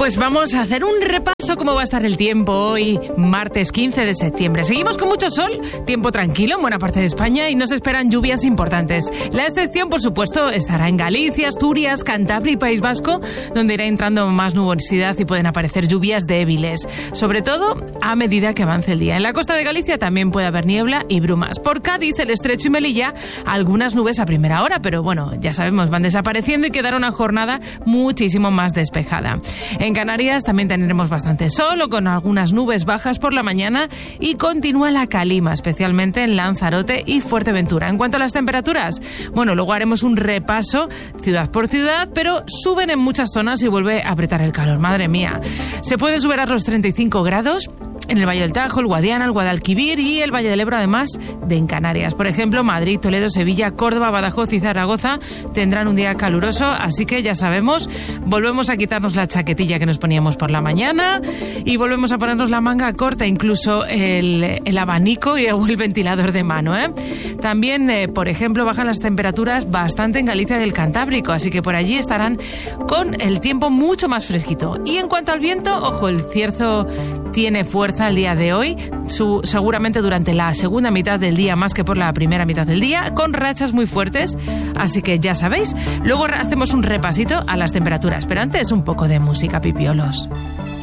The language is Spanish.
Pues vamos a hacer un repaso cómo va a estar el tiempo hoy, martes 15 de septiembre. Seguimos con mucho sol, tiempo tranquilo en buena parte de España y nos esperan lluvias importantes. La excepción, por supuesto, estará en Galicia, Asturias, Cantabria y País Vasco, donde irá entrando más nubosidad y pueden aparecer lluvias débiles, sobre todo a medida que avance el día. En la costa de Galicia también puede haber niebla y brumas. Por Cádiz, el Estrecho y Melilla, algunas nubes a primera hora, pero bueno, ya sabemos, van desapareciendo y quedará una jornada muchísimo más despejada. En Canarias también tendremos bastante sol o con algunas nubes bajas por la mañana y continúa la calima, especialmente en Lanzarote y Fuerteventura. En cuanto a las temperaturas, bueno, luego haremos un repaso ciudad por ciudad, pero suben en muchas zonas y vuelve a apretar el calor. Madre mía, se puede superar los 35 grados en el Valle del Tajo, el Guadiana, el Guadalquivir y el Valle del Ebro, además de en Canarias. Por ejemplo, Madrid, Toledo, Sevilla, Córdoba, Badajoz y Zaragoza tendrán un día caluroso, así que ya sabemos, volvemos a quitarnos la chaquetilla que nos poníamos por la mañana y volvemos a ponernos la manga corta, incluso el abanico o el ventilador de mano, ¿eh? También, por ejemplo, bajan las temperaturas bastante en Galicia y el Cantábrico, así que por allí estarán con el tiempo mucho más fresquito. Y en cuanto al viento, ojo, el cierzo tiene fuerza el día de hoy, seguramente durante la segunda mitad del día más que por la primera mitad del día, con rachas muy fuertes, así que ya sabéis. Luego hacemos un repasito a las temperaturas, pero antes un poco de música, pipiolos.